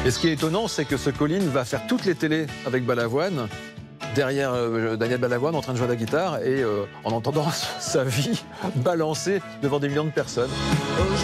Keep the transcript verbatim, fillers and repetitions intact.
Et ce qui est étonnant, c'est que ce Colline va faire toutes les télés avec Balavoine, derrière euh, Daniel Balavoine en train de jouer à la guitare et euh, en entendant sa vie balancer devant des millions de personnes.